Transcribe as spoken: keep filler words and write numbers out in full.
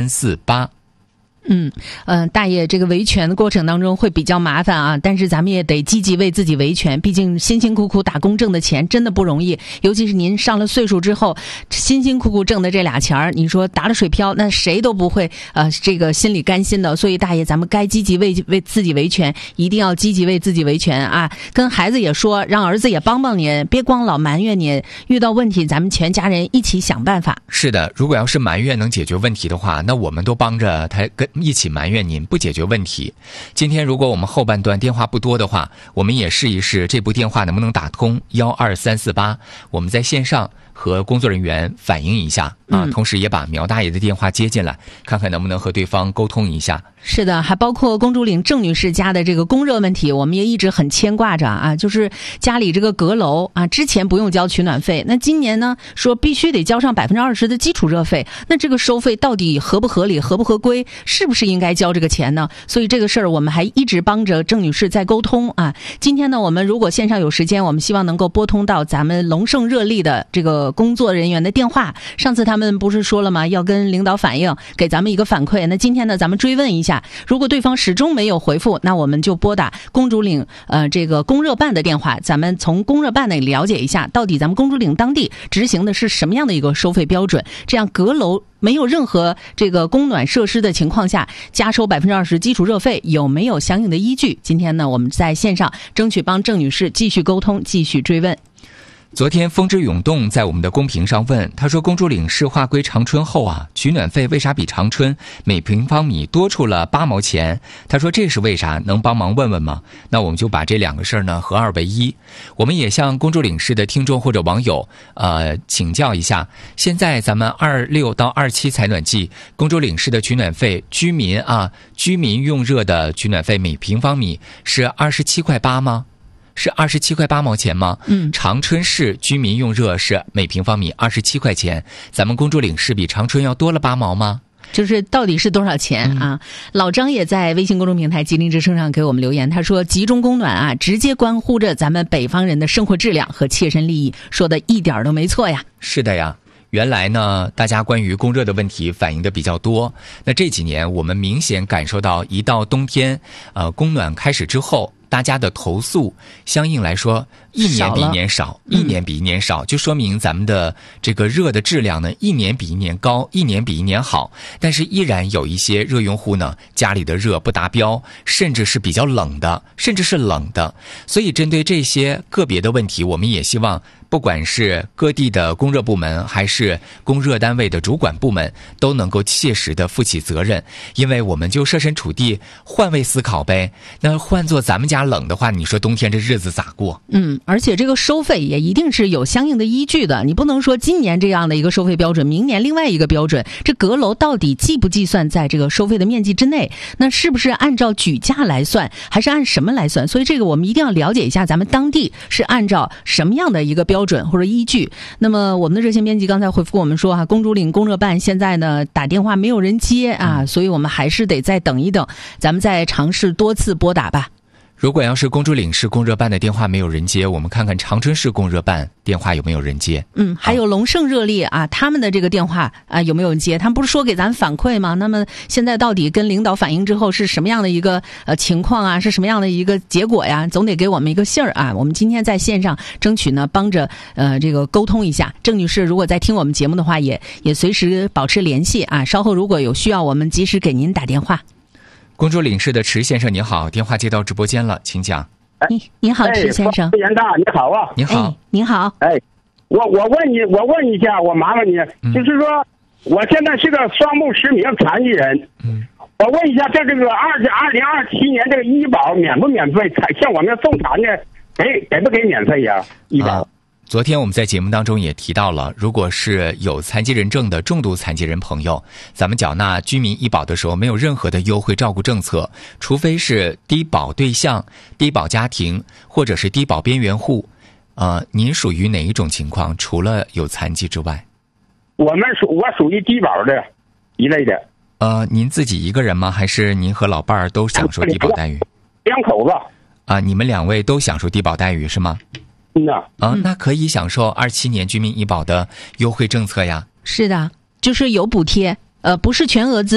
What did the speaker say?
四八。 嗯，呃，大爷，这个维权的过程当中会比较麻烦啊，但是咱们也得积极为自己维权，毕竟辛辛苦苦打工挣的钱真的不容易，尤其是您上了岁数之后，辛辛苦苦挣的这俩钱儿，你说打了水漂，那谁都不会呃这个心里甘心的。所以大爷，咱们该积极为为自己维权，一定要积极为自己维权啊！跟孩子也说，让儿子也帮帮您，别光老埋怨您，遇到问题咱们全家人一起想办法。 是的，如果要是埋怨能解决问题的话，那我们都帮着他跟一起埋怨您不解决问题。今天如果我们后半段电话不多的话，我们也试一试这部电话能不能打通幺二三四八，我们在线上和工作人员反映一下啊， 嗯、 同时也把苗大爷的电话接进来，看看能不能和对方沟通一下。 是的，还包括公主岭郑女士家的这个供热问题，我们也一直很牵挂着啊。就是家里这个阁楼啊，之前不用交取暖费，那今年呢说必须得交上百分之二十的基础热费，那这个收费到底合不合理、合不合规，是不是应该交这个钱呢？所以这个事儿我们还一直帮着郑女士在沟通啊。今天呢，我们如果线上有时间，我们希望能够拨通到咱们龙盛热力的这个工作人员的电话。上次他们不是说了吗？要跟领导反映，给咱们一个反馈。那今天呢，咱们追问一下。如果对方始终没有回复，那我们就拨打公主岭呃这个供热办的电话，咱们从供热办那里了解一下，到底咱们公主岭当地执行的是什么样的一个收费标准，这样阁楼没有任何这个供暖设施的情况下，加收百分之二十基础热费有没有相应的依据？今天呢，我们在线上争取帮郑女士继续沟通，继续追问。 昨天风之涌动在我们的公屏上问，他说公主岭市划归长春后啊，取暖费为啥比长春每平方米多出了八毛钱？他说这是为啥？能帮忙问问吗？那我们就把这两个事儿呢合二为一。我们也向公主岭市的听众或者网友呃请教一下，现在咱们二六到二七采暖季，公主岭市的取暖费，居民啊居民用热的取暖费每平方米是二十七块八吗？是二十七块八毛钱吗？ 嗯， 长春市居民用热是每平方米二十七块钱，咱们公主岭市比长春要多了八毛吗？ 就是到底是多少钱啊？嗯、老张也在微信公众平台吉林之声上给我们留言，他说集中供暖啊，直接关乎着咱们北方人的生活质量和切身利益，说的一点都没错呀。 是的呀。原来呢，大家关于供热的问题反映的比较多。那这几年我们明显感受到，一到冬天，呃，供暖开始之后，大家的投诉相应来说一年比一年少，一年比一年少，就说明咱们的这个热的质量呢，一年比一年高，一年比一年好。但是依然有一些热用户呢，家里的热不达标，甚至是比较冷的，甚至是冷的。所以针对这些个别的问题，我们也希望不管是各地的供热部门，还是供热单位的主管部门，都能够切实的负起责任。因为我们就设身处地换位思考呗。那换做咱们家冷的话，你说冬天这日子咋过？ 嗯，而且这个收费也一定是有相应的依据的，你不能说今年这样的一个收费标准，明年另外一个标准，这阁楼到底计不计算在这个收费的面积之内？那是不是按照举价来算，还是按什么来算？所以这个我们一定要了解一下，咱们当地是按照什么样的一个标准或者依据。那么我们的热线编辑刚才回复我们说啊，公主岭供热办现在呢打电话没有人接啊，所以我们还是得再等一等，咱们再尝试多次拨打吧。 如果要是公主岭市供热办的电话没有人接，我们看看长春市供热办电话有没有人接。 嗯，还有龙盛热力啊，他们的这个电话啊有没有人接？他们不是说给咱反馈吗？那么现在到底跟领导反映之后是什么样的一个呃情况啊？是什么样的一个结果呀？总得给我们一个信儿啊！我们今天在线上争取呢，帮着呃这个沟通一下。郑女士如果在听我们节目的话，也也随时保持联系啊。稍后如果有需要，我们及时给您打电话。 公主岭市的池先生，你好，电话接到直播间了，请讲。 你你好，池先生。 严大，你好啊。 你好， 哎、您好。 哎，我我问你，我问一下，我麻烦你， 嗯、 就是说，我现在是个双目失明残疾人。 嗯。 我问一下，这这个二二零二七年这个医保免不免费？像我们送残的，给给不给免费呀？医保。啊昨天我们在节目当中也提到了，如果是有残疾人证的重度残疾人朋友，咱们缴纳居民医保的时候没有任何的优惠照顾政策，除非是低保对象、低保家庭或者是低保边缘户。呃，您属于哪一种情况？除了有残疾之外， 我们属我属于低保的一类的。 呃，您自己一个人吗？还是您和老伴儿都享受低保待遇？ 两口子。 啊，你们两位都享受低保待遇是吗？ 嗯呐， 啊，那可以享受二七年居民医保的优惠政策呀。 是的，就是有补贴，呃，不是全额资